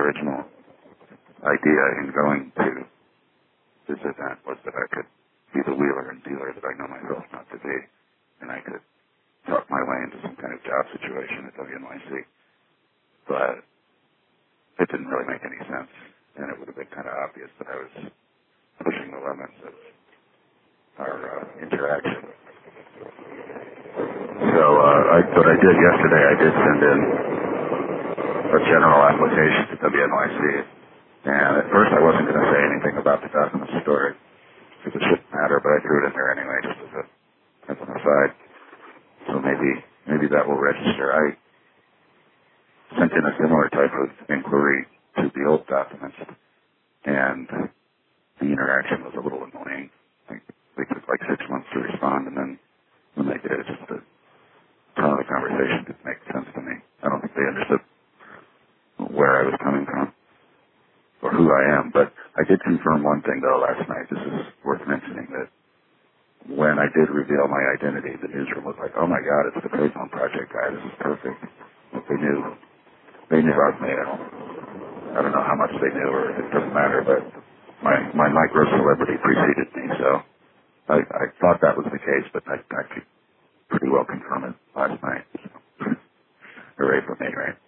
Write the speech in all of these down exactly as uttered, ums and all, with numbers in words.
original idea in going to this event was that I could be the wheeler and dealer that I know myself not to be, and I could talk my way into some kind of job situation at W N Y C. But it didn't really make any sense, and it would have been kind of obvious that I was pushing the limits of our uh, interaction. So uh, I, what I did yesterday, I did send in a general application to W N Y C, and at first I wasn't going to say anything about the document story, because it shouldn't matter, but I threw it in there anyway, just as, a, as an aside. So maybe maybe that will register. I sent in a similar type of inquiry to the old documents, and the interaction was a little annoying. Like, they took like six months to respond, and then when they did, just the tone of the conversation didn't make sense to me. I don't think they understood where I was coming from or who I am. But I did confirm one thing, though, last night. This is worth mentioning, that when I did reveal my identity, the newsroom was like, oh, my God, it's the Payphone Project guy. This is perfect. But they knew, they knew about me. I don't know how much they knew, or it doesn't matter, but my, my micro-celebrity preceded me, so I, I thought that was the case, but I, I could pretty well confirm it last night. So. Hooray for me, right?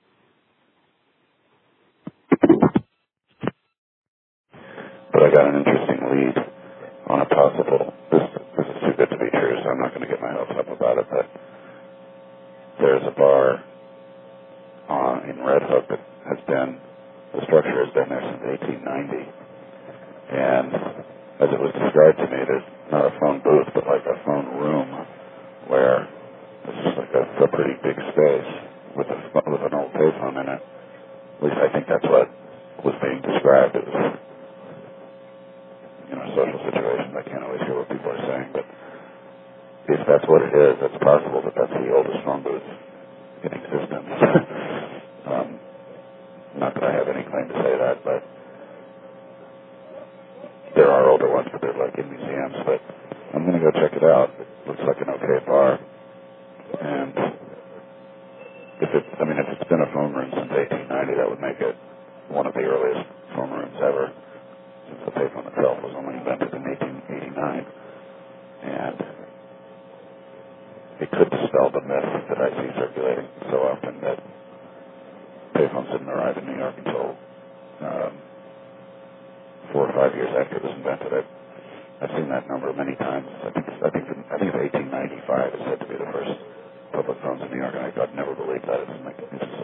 But I got an interesting lead on a possible, this, this is too good to be true, so I'm not going to get my hopes up about it, but there's a bar uh, in Red Hook that has been, the structure has been there since eighteen ninety, and as it was described to me, there's not a phone booth, but like a phone room where it's just like a, a pretty big space with a with an old payphone in it. At least I think that's what was being described. It was, you know, social situations. I can't always hear what people are saying, but if that's what it is, it's possible that that's the oldest phone booth in existence. um, not that I have any claim to say that, but there are older ones, but they're like in museums. But I'm going to go check it out. It looks like an okay bar. And if it, I mean, if it's been a phone room since eighteen ninety, that would make it one of the earliest phone rooms ever, since the payphone itself was only invented in eighteen eighty-nine. And it could dispel the myth that I see circulating so often that payphones didn't arrive in New York until um, four or five years after it was invented. I've, I've seen that number many times. I think I think I think it's eighteen ninety-five is said to be the first public phones in New York, and I, I've never believed that. It's like it's